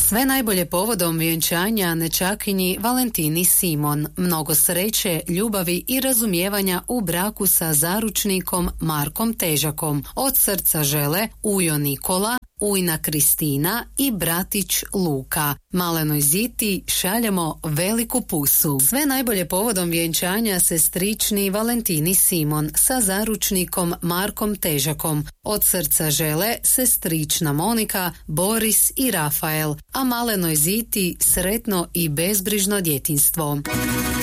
Sve najbolje povodom vjenčanja nećakinji Valentini Simon. Mnogo sreće, ljubavi i razumijevanja u braku sa zaručnikom Markom Težakom. Od srca žele Ujo Nikola, ujna Kristina i bratić Luka. Malenoj Ziti šaljemo veliku pusu. Sve najbolje povodom vjenčanja sestrični Valentini Simon sa zaručnikom Markom Težakom. Od srca žele sestrična Monika, Boris i Rafael, a malenoj Ziti sretno i bezbrižno djetinjstvo.